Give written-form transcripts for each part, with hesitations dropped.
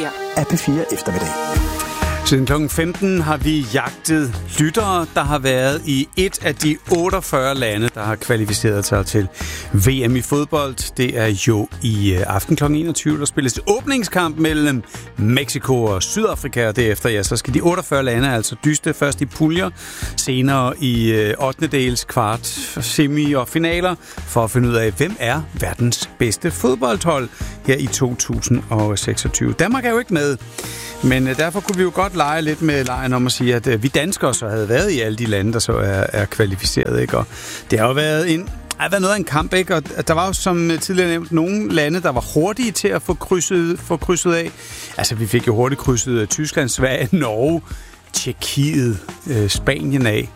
her er P4 Eftermiddag. Siden kl. 15 har vi jagtet lyttere, der har været i et af de 48 lande, der har kvalificeret sig til VM i fodbold. Det er jo i aften kl. 21, der spilles åbningskamp mellem Mexico og Sydafrika, og derefter ja, så skal de 48 lande altså dyste først i puljer, senere i 8. dels, kvart, semi og finaler, for at finde ud af, hvem er verdens bedste fodboldhold her i 2026. Danmark er jo ikke med, men derfor kunne vi jo godt lege lidt med lejen om at sige, at vi danskere så havde været i alle de lande, der så er kvalificeret, ikke? Og det har jo været været noget af en kamp, ikke? Og der var jo, som tidligere nævnt, nogle lande, der var hurtige til at få krydset af. Altså, vi fik jo hurtigt krydset Tyskland, Sverige, Norge, Tjekkiet, Spanien af.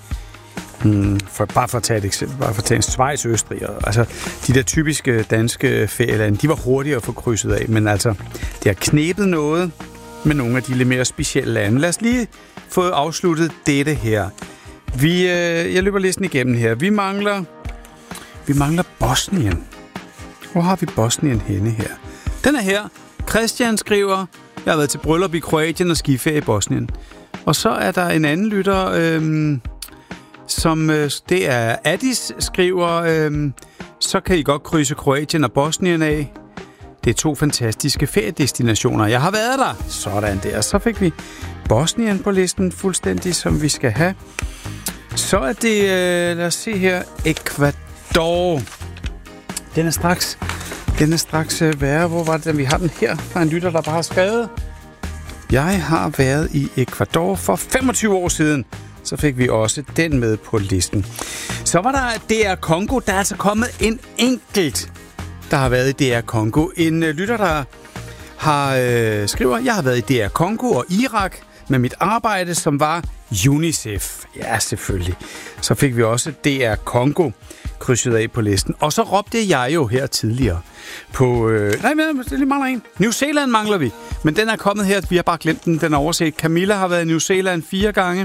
Bare for at tage et eksempel, bare for at tage en Schweiz, Østrig. Altså, de der typiske danske ferielande, de var hurtigere at få krydset af. Men altså, det har knebet noget med nogle af de lidt mere specielle lande. Lad os lige få afsluttet dette her. Jeg løber listen igennem her. Vi mangler Bosnien. Hvor har vi Bosnien henne her? Den er her. Christian skriver, jeg har været til bryllup i Kroatien og skiferie i Bosnien. Og så er der en anden lytter, som det er Addis, skriver, så kan I godt krydse Kroatien og Bosnien af. Det er 2 fantastiske feriedestinationer. Jeg har været der. Sådan der. Så fik vi Bosnien på listen fuldstændig, som vi skal have. Så er det, lad os se her, Ecuador. Den er straks værre. Hvor var det, vi har den her fra en lytter, der bare har skrevet. Jeg har været i Ecuador for 25 år siden. Så fik vi også den med på listen. Så var der DR Congo. Der er altså kommet en enkelt, der har været i DR Congo. En lytter, der skriver, jeg har været i DR Congo og Irak med mit arbejde, som var UNICEF. Ja, selvfølgelig. Så fik vi også DR Congo krydset af på listen. Og så råbte jeg jo her tidligere på... nej, det mangler en. New Zealand mangler vi. Men den er kommet her. Vi har bare glemt den. Den er overset. Camilla har været i New Zealand 4 gange.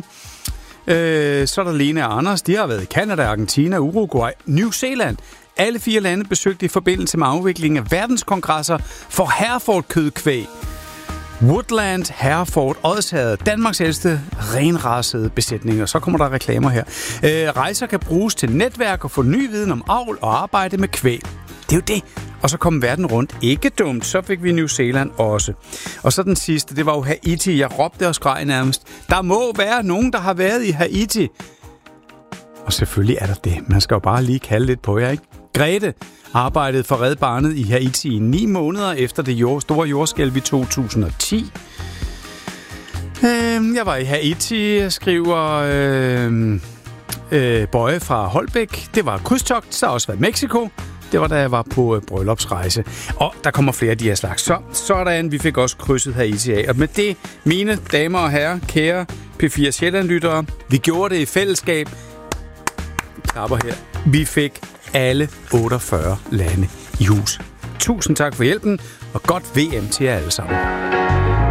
Så er der Lene og Anders. De har været i Canada, Argentina, Uruguay, New Zealand. Alle 4 lande besøgte i forbindelse med afviklingen af verdenskongresser for Hereford-kødkvæg. Woodland, Hereford, Odsherred, Danmarks ældste renrasede besætninger. Så kommer der reklamer her. Rejser kan bruges til netværk og få ny viden om avl og arbejde med kvæg. Det er jo det. Og så kom verden rundt. Ikke dumt. Så fik vi New Zealand også. Og så den sidste, det var jo Haiti. Jeg råbte og skreg nærmest. Der må være nogen, der har været i Haiti. Og selvfølgelig er der det. Man skal jo bare lige kalde lidt på jer, ikke? Grete arbejdede for Red Barnet i Haiti i 9 måneder efter det store jordskælv i 2010. Jeg var i Haiti, skriver Bøje fra Holbæk. Det var krydstogt, så har også været Mexico. Det var da jeg var på bryllupsrejse. Og der kommer flere af de her slags. Sådan, vi fik også krydset Haiti af. Og med det, mine damer og herrer, kære P4 Sjælland-lyttere, vi gjorde det i fællesskab. Vi klapper her. Vi fik alle 48 lande i hus. Tusind tak for hjælpen, og godt VM til jer alle sammen.